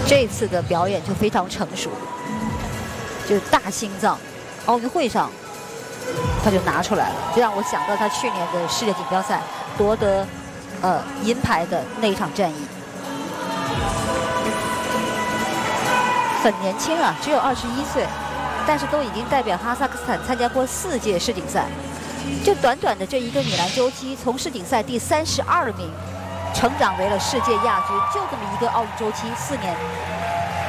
这次的表演就非常成熟，就大心脏，奥运会上他就拿出来了，这让我想到他去年的世界锦标赛夺得银牌的那一场战役。很年轻啊，只有21岁，但是都已经代表哈萨克斯坦参加过4届世锦赛。就短短的这一个米兰周期，从世锦赛第32名成长为了世界亚军，就这么一个奥运周期4年，